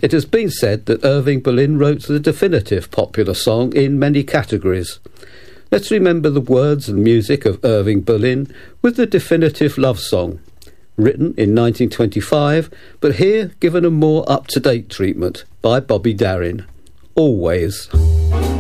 It has been said that Irving Berlin wrote the definitive popular song in many categories. Let's remember the words and music of Irving Berlin with the definitive love song, written in 1925, but here given a more up-to-date treatment by Bobby Darin. Always.